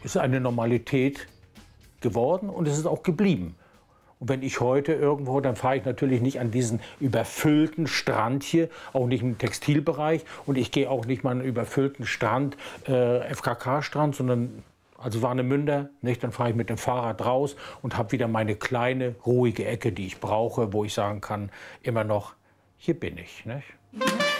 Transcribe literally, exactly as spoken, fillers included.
ist eine Normalität geworden und es ist auch geblieben. Und wenn ich heute irgendwo, dann fahre ich natürlich nicht an diesen überfüllten Strand hier, auch nicht im Textilbereich. Und ich gehe auch nicht mal an einen überfüllten Strand, äh, F K K-Strand, sondern also Warnemünder, nicht? Dann fahre ich mit dem Fahrrad raus und habe wieder meine kleine, ruhige Ecke, die ich brauche, wo ich sagen kann, immer noch, hier bin ich. Nicht?